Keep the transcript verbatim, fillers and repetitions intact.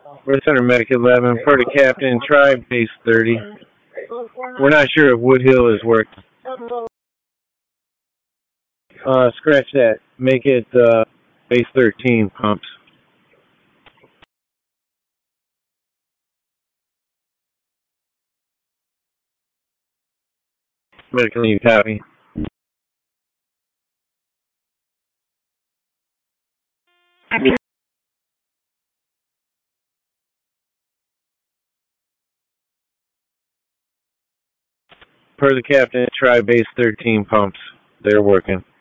We're Center Medic eleven, for the captain, try base thirty. We're not sure if Woodhill has worked. Uh, scratch that. Make it uh, base thirteen pumps. Medical, you copy? Per the captain, try base thirteen pumps. They're working.